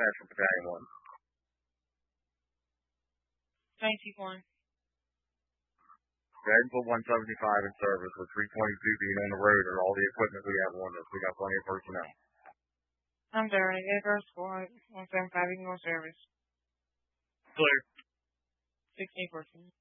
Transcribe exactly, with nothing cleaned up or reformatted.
dispatch for Battalion one. Twenty one. Red for one seventy-five in service with three twenty-two being on the road and all the equipment we have on us. We got plenty of personnel. I'm there. Air Guard Squad one seventy-five in your service. Clear. sixteen person.